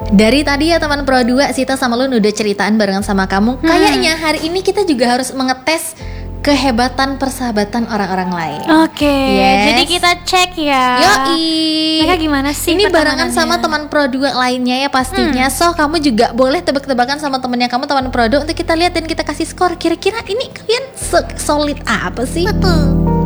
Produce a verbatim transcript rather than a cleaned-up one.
Dari tadi ya teman Pro dua, Sita sama Lun udah ceritaan barengan sama kamu. hmm. Kayaknya hari ini kita juga harus mengetes kehebatan persahabatan orang-orang lain. Oke, okay, yes. Jadi kita cek ya. Yoi. Mereka gimana sih? Ini barengan sama teman Pro dua lainnya ya pastinya. hmm. So kamu juga boleh tebak-tebakan sama temennya kamu, teman Pro dua, untuk kita lihat dan kita kasih skor. Kira-kira ini kalian solid apa sih? Betul.